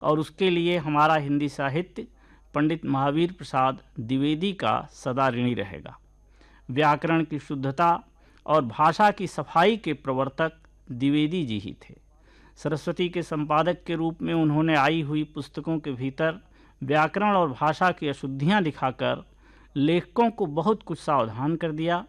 और उसके लिए हमारा हिंदी साहित्य पंडित महावीर प्रसाद द्विवेदी का सदा ऋणी रहेगा। व्याकरण की शुद्धता और भाषा की सफाई के प्रवर्तक द्विवेदी जी ही थे। सरस्वती के संपादक के रूप में उन्होंने आई हुई पुस्तकों के भीतर व्याकरण और भाषा की अशुद्धियां दिखाकर लेखकों को बहुत कुछ सावधान कर दिया।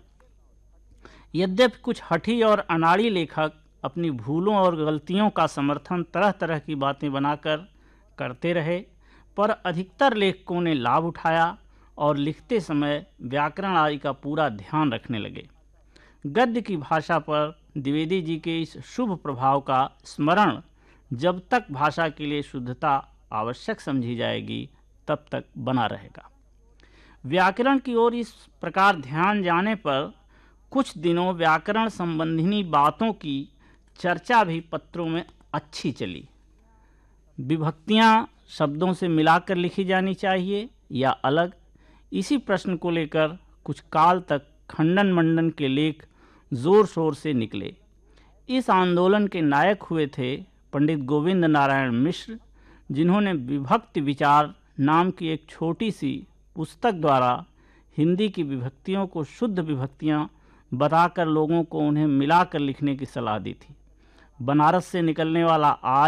यद्यपि कुछ हठी और अनाड़ी लेखक अपनी भूलों और गलतियों का समर्थन तरह तरह की बातें बनाकर करते रहे, पर अधिकतर लेखकों ने लाभ उठाया और लिखते समय व्याकरण आदि का पूरा ध्यान रखने लगे। गद्य की भाषा पर द्विवेदी जी के इस शुभ प्रभाव का स्मरण जब तक भाषा के लिए शुद्धता आवश्यक समझी जाएगी तब तक बना रहेगा। व्याकरण की ओर इस प्रकार ध्यान जाने पर कुछ दिनों व्याकरण संबंधिनी बातों की चर्चा भी पत्रों में अच्छी चली। विभक्तियां शब्दों से मिलाकर लिखी जानी चाहिए या अलग, इसी प्रश्न को लेकर कुछ काल तक खंडन मंडन के लेख जोर शोर से निकले। इस आंदोलन के नायक हुए थे पंडित गोविंद नारायण मिश्र, जिन्होंने विभक्ति विचार नाम की एक छोटी सी पुस्तक द्वारा हिंदी की विभक्तियों को शुद्ध विभक्तियां बताकर लोगों को उन्हें मिलाकर लिखने की सलाह दी थी। बनारस से निकलने वाला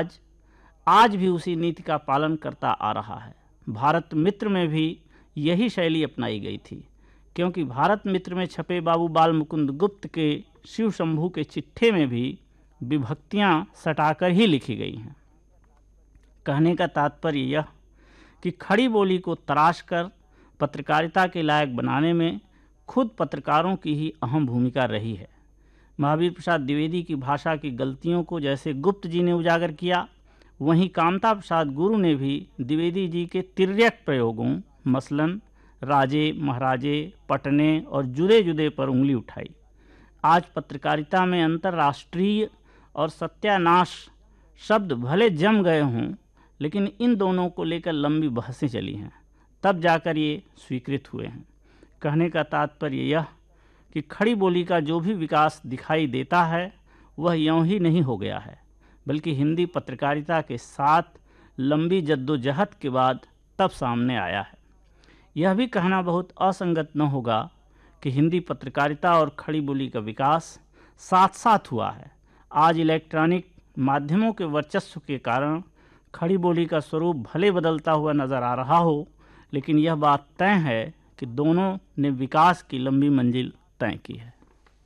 आज भी उसी नीति का पालन करता आ रहा है। भारत मित्र में भी यही शैली अपनाई गई थी, क्योंकि भारत मित्र में छपे बाबू बाल मुकुंद गुप्त के शिव शंभू के चिट्ठे में भी विभक्तियां सटाकर ही लिखी गई हैं। कहने का तात्पर्य यह कि खड़ी बोली को तराश कर पत्रकारिता के लायक बनाने में खुद पत्रकारों की ही अहम भूमिका रही है। महावीर प्रसाद द्विवेदी की भाषा की गलतियों को जैसे गुप्त जी ने उजागर किया, वहीं कामता प्रसाद गुरु ने भी द्विवेदी जी के तिर्यक प्रयोगों, मसलन राजे, महाराजे, पटने और जुदे जुदे पर उंगली उठाई। आज पत्रकारिता में अंतर्राष्ट्रीय और सत्यानाश शब्द भले जम गए हों, लेकिन इन दोनों को लेकर लंबी बहसें चली हैं, तब जाकर ये स्वीकृत हुए हैं। कहने का तात्पर्य यह कि खड़ी बोली का जो भी विकास दिखाई देता है वह यूं ही नहीं हो गया है, बल्कि हिंदी पत्रकारिता के साथ लंबी जद्दोजहद के बाद तब सामने आया है। यह भी कहना बहुत असंगत न होगा कि हिंदी पत्रकारिता और खड़ी बोली का विकास साथ साथ हुआ है। आज इलेक्ट्रॉनिक माध्यमों के वर्चस्व के कारण खड़ी बोली का स्वरूप भले बदलता हुआ नज़र आ रहा हो, लेकिन यह बात तय है कि दोनों ने विकास की लंबी मंजिल तय की है।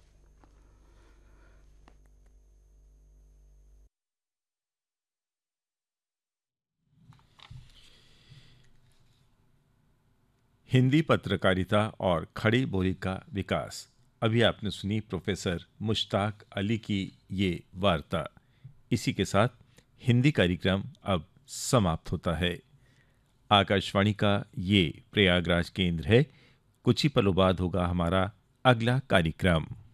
हिंदी पत्रकारिता और खड़ी बोली का विकास। अभी आपने सुनी प्रोफेसर मुश्ताक अली की ये वार्ता। इसी के साथ हिंदी कार्यक्रम अब समाप्त होता है। आकाशवाणी का ये प्रयागराज केंद्र है। कुछ ही पलों बाद होगा हमारा अगला कार्यक्रम।